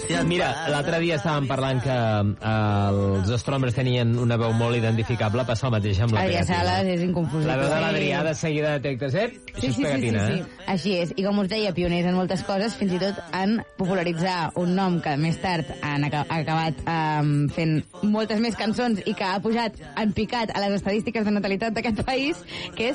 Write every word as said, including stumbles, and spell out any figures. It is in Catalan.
Mira, l'altre dia estàvem parlant que eh, els Strombers tenien una veu molt identificable, passa el mateix amb la Adrià pegatina. Sales és inconfusible. La veu de l'Adrià de seguida detectes, eh? Això Sí, és sí, sí, pegatina, sí, sí. eh? Així és, i com us deia, pioners en moltes coses, fins i tot en popularitzar un nom que més tard han aca acabat um, fent moltes més cançons i que ha pujat en picat a les estadístiques de natalitat d'aquest país, que és